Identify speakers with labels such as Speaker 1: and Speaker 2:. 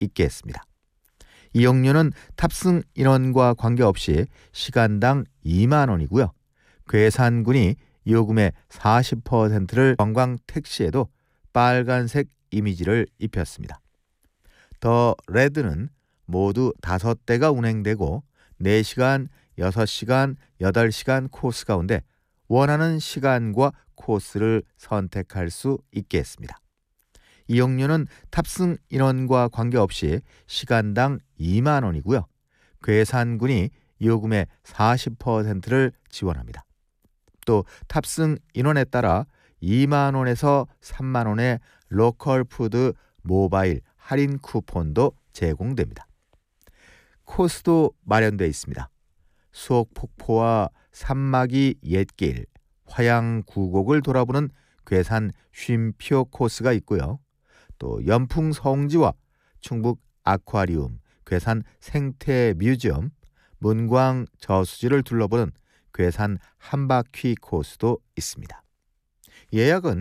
Speaker 1: 있게 했습니다. 이용료는 탑승 인원과 관계없이 시간당 2만 원이고요. 괴산군이 요금의 40%를 관광 택시에도 빨간색 이미지를 입혔습니다. 더 레드는 모두 5대가 운행되고 4시간, 6시간, 8시간 코스 가운데 원하는 시간과 코스를 선택할 수 있게 했습니다. 이용료는 탑승 인원과 관계없이 시간당 2만 원이고요. 괴산군이 요금의 40%를 지원합니다. 또 탑승 인원에 따라 2만 원에서 3만 원의 로컬 푸드 모바일 할인 쿠폰도 제공됩니다. 코스도 마련되어 있습니다. 수옥폭포와 산막이 옛길, 화양구곡을 돌아보는 괴산 쉼표 코스가 있고요. 또 연풍 성지와 충북 아쿠아리움, 괴산 생태 뮤지엄, 문광 저수지를 둘러보는 괴산 한바퀴 코스도 있습니다. 예약은